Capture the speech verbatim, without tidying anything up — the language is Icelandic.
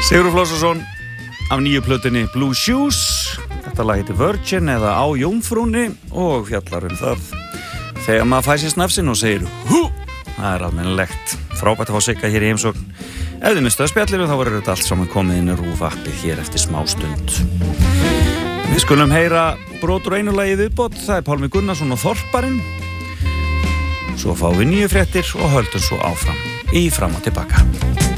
Sigurður Flósason af nýju plötunni Blue Shoes. Þetta lag heitir Virgin eða Á Jómfrúnni og fjallar um það þegar maður fær sér snafsinn og segir hú, það er almennilegt. Frábært að fá Sigga hér í heimsókn. Ef þið mistuðu spjallinu þá verður þetta allt saman komið inn í RÚV appið hér eftir smá stund. Við skulum heyra brot úr einu lagi viðbót. Það er Pálmi Gunnarsson og Þorparinn. Svo fáum við nýju fréttir og höldum svo áfram í Fram og tilbaka.